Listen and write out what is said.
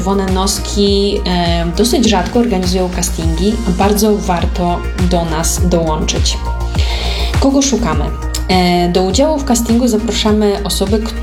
Czerwone Noski dosyć rzadko organizują castingi, bardzo warto do nas dołączyć. Kogo szukamy? Do udziału w castingu zapraszamy osoby,